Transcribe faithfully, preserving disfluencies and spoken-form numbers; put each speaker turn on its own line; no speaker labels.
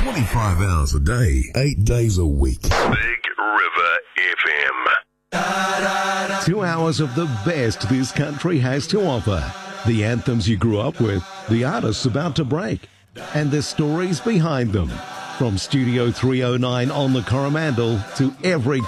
twenty-five hours a day, eight days a week.
Big River F M.
Two hours of the best this country has to offer. The anthems you grew up with, the artists about to break, and the stories behind them. From Studio three oh nine on the Coromandel to every